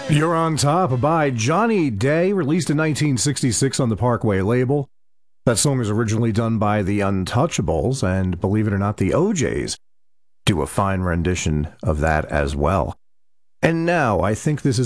You're on Top by Johnny Day, released in 1966 on the Parkway label. That song was originally done by the Untouchables, and believe it or not, the OJs do a fine rendition of that as well. And now, I think this is